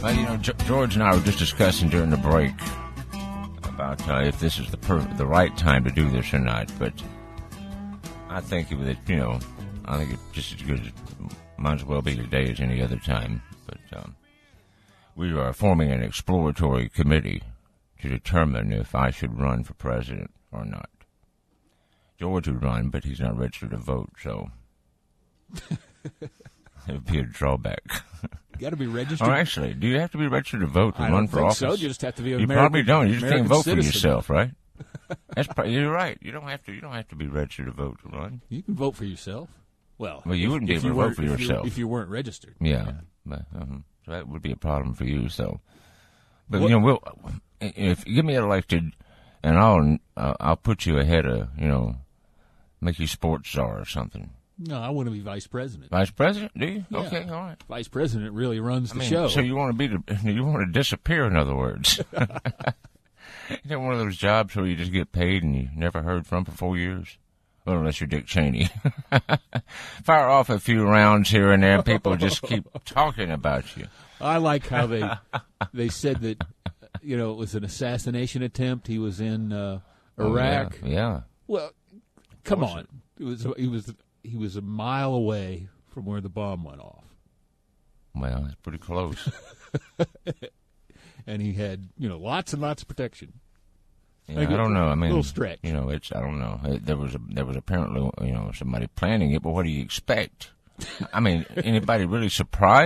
Well, George and I were just discussing during the break about if this is the right time to do this or not. But I think that I think it's just as good. Might as well be today as any other time. But we are forming an exploratory committee to determine if I should run for president or not. George would run, but he's not registered to vote, so it would be a drawback. You got to be registered. Or actually, do you have to be registered to vote to run for office? So. You just have to be You probably don't. You just American can't vote citizen. for yourself, right? You're right. You don't have to be registered to vote to run. You can vote for yourself. Well, you wouldn't be able to vote for yourself if you weren't registered. Yeah. But, so that would be a problem for you. So, but if you get me elected, and I'll put you ahead of make you sports czar or something. No, I want to be vice president. Vice president? Do you? Yeah. Okay, all right. Vice president really runs the show. So you want to disappear? In other words, one of those jobs where you just get paid and you never heard from for 4 years. Well, unless you're Dick Cheney. Fire off a few rounds here and there, and people just keep talking about you. I like how they said that it was an assassination attempt. He was in Iraq. Oh, yeah. Well, come on. He was a mile away from where the bomb went off. Well, it's pretty close. And he had, lots and lots of protection. Yeah, I don't know. I mean, a little stretch. I don't know. There was apparently, somebody planning it, but what do you expect? I mean, anybody really surprised?